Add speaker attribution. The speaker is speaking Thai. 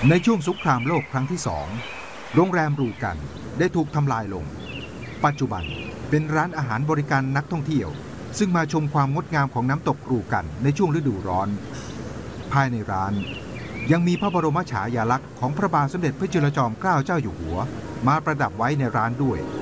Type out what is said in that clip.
Speaker 1: ในช่วงสงครามโลกครั้งที่สองโรงแรมรูกันได้ถูกทำลายลงปัจจุบันเป็นร้านอาหารบริการนักท่องเที่ยวซึ่งมาชมความงดงามของน้ำตกรูกันในช่วงฤดูร้อนภายในร้านยังมีพระบรมฉายาลักษณ์ของพระบาทสมเด็จพระจุลจอมเกล้าเจ้าอยู่หัวมาประดับไว้ในร้านด้วย